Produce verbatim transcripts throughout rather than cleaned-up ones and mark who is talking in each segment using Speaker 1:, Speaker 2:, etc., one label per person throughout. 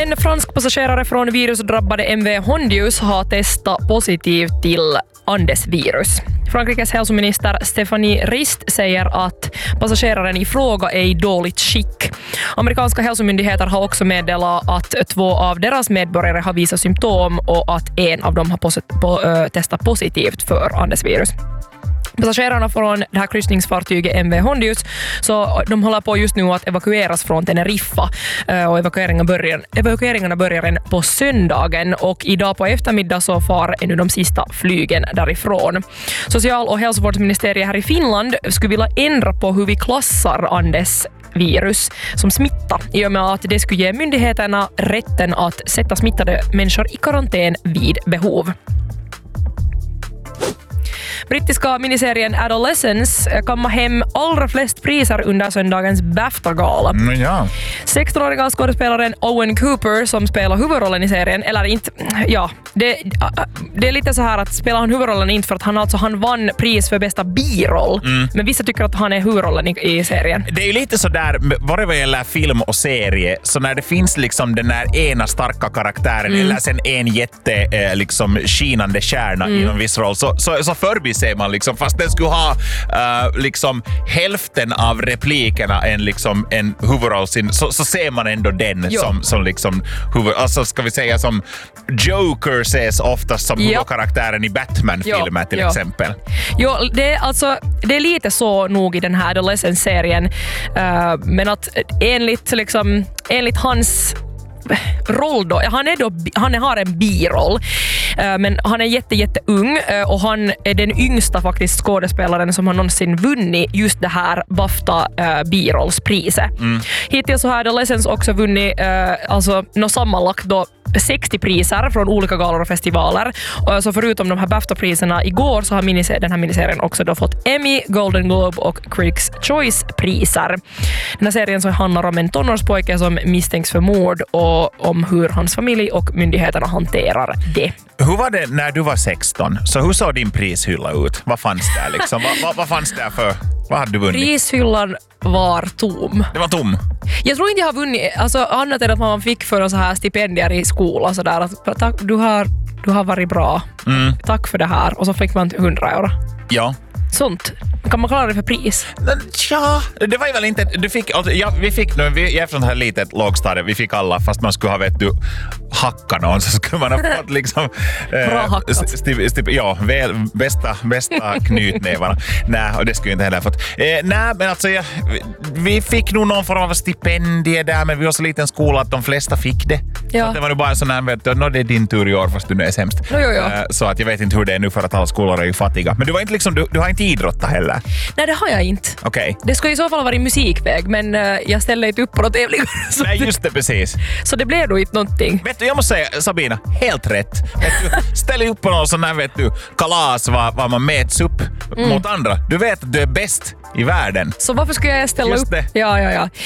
Speaker 1: En fransk passagerare från virusdrabbade M V Hondius har testat positivt till Andes-virus. Frankrikes hälsominister Stéphanie Rist säger att passageraren i fråga är i dåligt skick. Amerikanska hälsomyndigheter har också meddelat att två av deras medborgare har visat symptom och att en av dem har posit- po- äh, testat positivt för Andes-virus. Passagerarna från det här kryssningsfartyget M V Hondius, så de håller på just nu att evakueras från Teneriffa och evakueringen börjar, evakueringarna börjar än på söndagen och idag på eftermiddag så far ännu de sista flygen därifrån. Social- och hälsovårdsministeriet här i Finland skulle vilja ändra på hur vi klassar Andes virus som smitta i och med att det skulle ge myndigheterna rätten att sätta smittade människor i karantän vid behov. Brittiska miniserien Adolescence kammade hem allra flest priser under söndagens BAFTA-gala.
Speaker 2: Mm, ja.
Speaker 1: sexton-åriga skådespelaren Owen Cooper som spelar huvudrollen i serien, eller inte, ja, det, det är lite så här att spelar han huvudrollen inte för att han alltså han vann pris för bästa biroll, mm. men vissa tycker att han är huvudrollen i, i serien.
Speaker 2: Det är ju lite så där, vad det gäller film och serie, så när det finns liksom den där ena starka karaktären mm. eller sen en jätte eh, liksom skinande kärna mm. i en viss roll, så, så, så förbiser man liksom, fast den skulle ha uh, liksom hälften av replikerna en, liksom, en huvudroll, så, så ser man ändå den jo. som, som liksom huvud, alltså ska vi säga som Joker ses oftast som jo. huvudkaraktären i Batman-filmer till
Speaker 1: jo.
Speaker 2: exempel.
Speaker 1: Jo, det är, alltså, det är lite så nog i den här Adolescence-serien, uh, men att enligt, liksom, enligt hans roll då, han, är då, han har en biroll, men han är jätte, jätte ung och han är den yngsta faktiskt skådespelaren som har någonsin vunnit just det här BAFTA uh, birollspriset. Mm. Hittills så har Adolescence också vunnit uh, alltså något sammanlagt då sextio priser från olika galor och festivaler. Och så förutom de här BAFTA-priserna igår så har miniser- den här miniserien också då fått Emmy, Golden Globe och Critics' Choice-priser. Den här serien så handlar om en tonårspojke som misstänks för mord och om hur hans familj och myndigheterna hanterar det.
Speaker 2: Hur var det när du var sexton? Så hur såg din prishylla ut? Vad fanns där liksom? vad, vad, vad fanns där för? Vad hade du vunnit?
Speaker 1: Prishyllan var tom.
Speaker 2: Det var tom?
Speaker 1: Jag tror inte jag har vunnit, alltså annat än att man fick för så här stipendier i skolan så där att tack, du har du har varit bra. Mm. Tack för det här och så fick man hundra euro.
Speaker 2: Ja.
Speaker 1: Sånt. Kan man kalla det för pris?
Speaker 2: Ja, det var ju väl inte... Du fick, alltså, ja, vi fick nu, vi, jag är från det här litet lågstadiet, vi fick alla, fast man skulle ha, vet du, hacka någon, så skulle man ha fått liksom...
Speaker 1: Bra eh, hackat.
Speaker 2: Sti, sti, ja, väl, bästa, bästa knytnävarna. Nej, och det skulle jag inte heller fått. Eh, nej, men alltså, ja, vi, vi fick nog någon form av stipendie där, men vi var så liten skola att de flesta fick det. Ja. Att det var nog bara sån här, vet du, no, det är din tur i år, fast du nu är sämst.
Speaker 1: Jo, jo, jo.
Speaker 2: Eh, så att jag vet inte hur det är nu för att alla skolor är ju fattiga. Men du var inte liksom, du, du har inte idrottat heller.
Speaker 1: Nej, det har jag inte.
Speaker 2: Okej. Okay.
Speaker 1: Det skulle i så fall vara i musikväg, men uh, jag ställde inte upp på något tävlingar.
Speaker 2: Nej, just det, precis.
Speaker 1: Så det blev då inte någonting.
Speaker 2: Vet du, jag måste säga, Sabina, helt rätt. Vet du, ställ upp på någon sån här, vet du, kalas var, var man mäts upp mm. mot andra. Du vet att du är bäst i världen.
Speaker 1: Så varför ska jag ställa
Speaker 2: just
Speaker 1: upp?
Speaker 2: Det.
Speaker 1: Ja, ja, ja.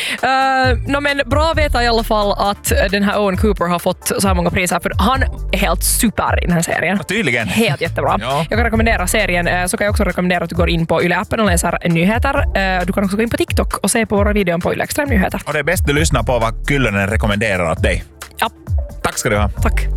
Speaker 1: Uh, no, men bra veta i alla fall att den här Owen Cooper har fått så här många priser, för han är helt super i den här serien.
Speaker 2: Ja, tydligen.
Speaker 1: Helt jättebra.
Speaker 2: Ja. Jag
Speaker 1: kan rekommendera serien, så kan jag också rekommendera att du går in på Yle-appen och läser nyheter. Du kan också gå in på TikTok och se på våra videor på Yle Extrem Nyheter.
Speaker 2: Och det är bäst du lyssnar på vad Kyllönen rekommenderar åt dig.
Speaker 1: Ja.
Speaker 2: Tack ska du ha.
Speaker 1: Tack.